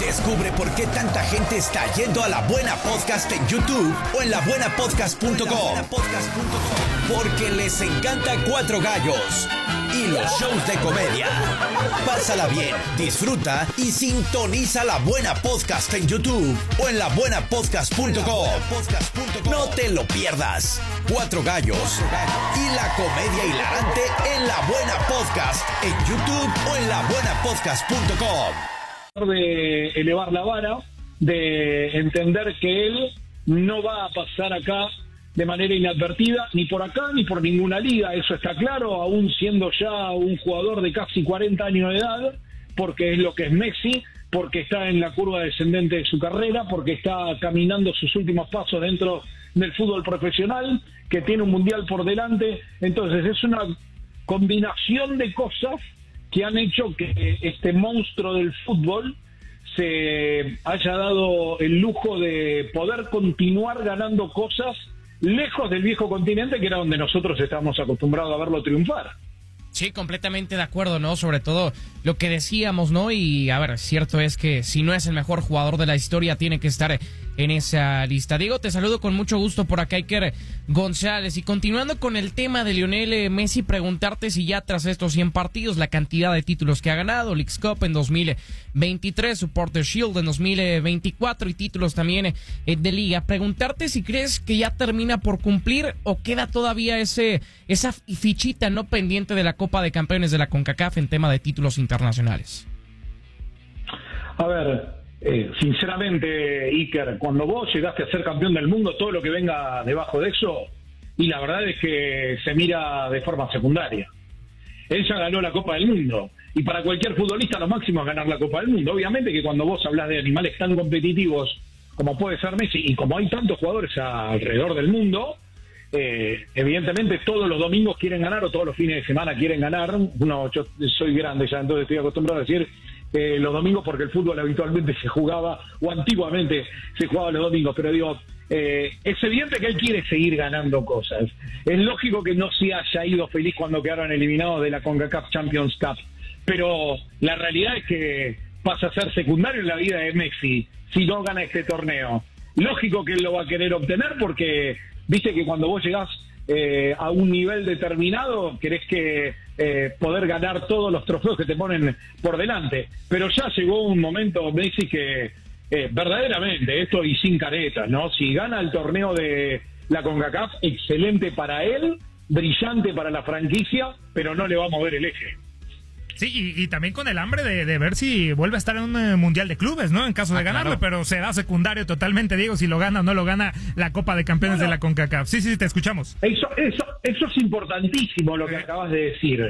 Descubre por qué tanta gente está yendo a La Buena Podcast en YouTube o en labuenapodcast.com. Porque les encanta Cuatro Gallos y los shows de comedia. Pásala bien, disfruta y sintoniza La Buena Podcast en YouTube o en labuenapodcast.com. No te lo pierdas. Cuatro Gallos y la comedia hilarante en La Buena Podcast en YouTube o en labuenapodcast.com. De elevar la vara, de entender que él no va a pasar acá de manera inadvertida, ni por acá ni por ninguna liga, eso está claro, aún siendo ya un jugador de casi 40 años de edad, porque es lo que es Messi, porque está en la curva descendente de su carrera, porque está caminando sus últimos pasos dentro del fútbol profesional, que tiene un mundial por delante. Entonces es una combinación de cosas que han hecho que este monstruo del fútbol se haya dado el lujo de poder continuar ganando cosas lejos del viejo continente, que era donde nosotros estábamos acostumbrados a verlo triunfar. Sí, completamente de acuerdo, ¿no? Sobre todo lo que decíamos, ¿no? Y a ver, cierto es que si no es el mejor jugador de la historia, tiene que estar en esa lista. Diego, te saludo con mucho gusto por acá, Iker González. Y continuando con el tema de Lionel Messi, preguntarte si ya tras estos 100 partidos, la cantidad de títulos que ha ganado, Leagues Cup en 2023, Supporters Shield en 2024 y títulos también de Liga. Preguntarte si crees que ya termina por cumplir o queda todavía esa fichita no pendiente de la Copa de Campeones de la CONCACAF en tema de títulos internacionales. A ver, sinceramente, Iker, cuando vos llegaste a ser campeón del mundo, todo lo que venga debajo de eso, y la verdad es que se mira de forma secundaria. Él ya ganó la Copa del Mundo, y para cualquier futbolista lo máximo es ganar la Copa del Mundo. Obviamente que cuando vos hablas de animales tan competitivos como puede ser Messi, y como hay tantos jugadores alrededor del mundo, evidentemente todos los domingos quieren ganar o todos los fines de semana quieren ganar. Yo soy grande ya, entonces estoy acostumbrado a decir los domingos, porque el fútbol habitualmente se jugaba, o antiguamente se jugaba los domingos, pero digo, es evidente que él quiere seguir ganando cosas. Es lógico que no se haya ido feliz cuando quedaron eliminados de la CONCACAF Champions Cup, pero la realidad es que pasa a ser secundario en la vida de Messi si no gana este torneo. Lógico que él lo va a querer obtener, porque viste que cuando vos llegás a un nivel determinado, querés que poder ganar todos los trofeos que te ponen por delante. Pero ya llegó un momento, Messi, que verdaderamente, esto y sin caretas, ¿no? Si gana el torneo de la CONCACAF, excelente para él, brillante para la franquicia, pero no le va a mover el eje. Sí, y también con el hambre de ver si vuelve a estar en un mundial de clubes, ¿no? En caso de ganarlo, claro. Pero será secundario totalmente, Diego, si lo gana o no lo gana la Copa de Campeones de la CONCACAF. Sí, te escuchamos. Eso es importantísimo lo que acabas de decir,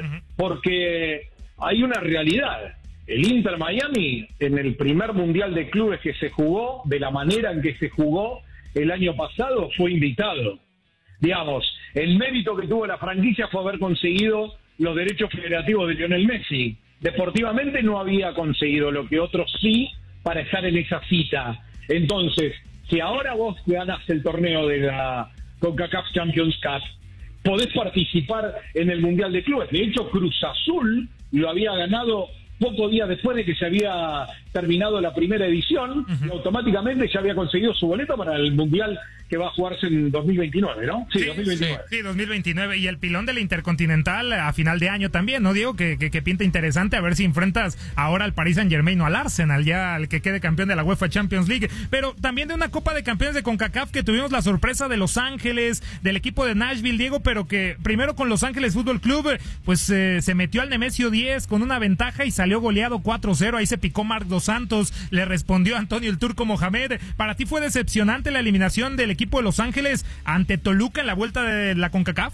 porque hay una realidad. El Inter Miami, en el primer mundial de clubes que se jugó, de la manera en que se jugó el año pasado, fue invitado. Digamos, el mérito que tuvo la franquicia fue haber conseguido los derechos federativos de Lionel Messi. Deportivamente no había conseguido lo que otros sí para estar en esa cita. Entonces, si ahora vos ganas el torneo de la CONCACAF Champions Cup, podés participar en el Mundial de Clubes. De hecho, Cruz Azul lo había ganado pocos días después de que se había terminado la primera edición, y automáticamente ya había conseguido su boleto para el Mundial que va a jugarse en 2029, ¿no? Sí, 2029. Sí, 2029. Y el pilón de la Intercontinental a final de año también, ¿no, Diego? Que pinta interesante, a ver si enfrentas ahora al Paris Saint-Germain o al Arsenal, ya al que quede campeón de la UEFA Champions League. Pero también de una Copa de Campeones de CONCACAF que tuvimos la sorpresa de Los Ángeles, del equipo de Nashville, Diego, pero que primero con Los Ángeles Fútbol Club, pues se metió al Nemesio 10 con una ventaja y salió goleado 4-0. Ahí se picó Marc Dos Santos, le respondió Antonio el Turco Mohamed. ¿Para ti fue decepcionante la eliminación del equipo de Los Ángeles ante Toluca en la vuelta de la CONCACAF?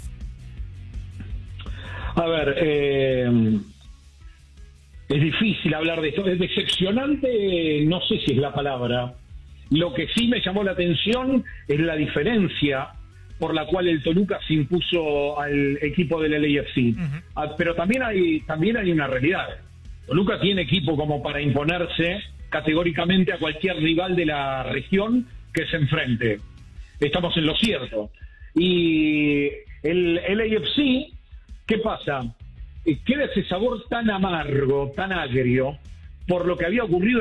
A ver, es difícil hablar de esto. Es decepcionante, no sé si es la palabra. Lo que sí me llamó la atención es la diferencia por la cual el Toluca se impuso al equipo del LAFC. Pero también hay una realidad. Toluca tiene equipo como para imponerse categóricamente a cualquier rival de la región que se enfrente. Estamos en lo cierto. Y el LAFC, ¿qué pasa? Queda ese sabor tan amargo, tan agrio, por lo que había ocurrido